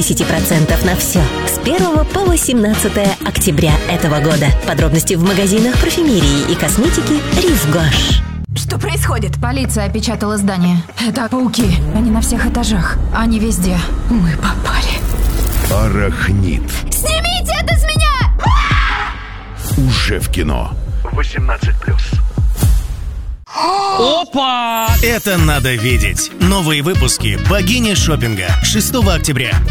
10% на все с 1 по 18 октября этого года. Подробности в магазинах парфюмерии и косметики Рив Гош. Что происходит? Полиция опечатала здание. Это пауки. Они на всех этажах. Они везде. Мы попали. Арахнит. Снимите это с меня! Уже в кино. 18+. Опа! Это надо видеть. Новые выпуски «Богини шопинга» 6 октября.